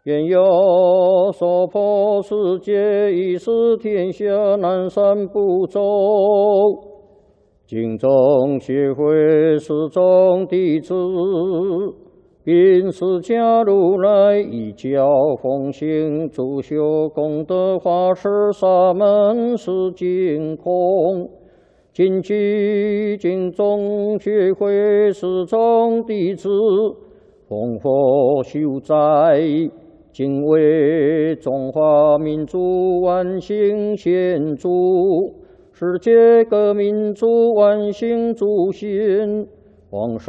愿有所破世界，以示天下南赡部洲。敬宗协会始终弟子，并释迦如来一教奉行，主修功德法师沙门是净空。谨记敬宗协会始终弟子，奉佛修斋，敬为中华民族万幸献祝，世界各民族万幸祝幸。往生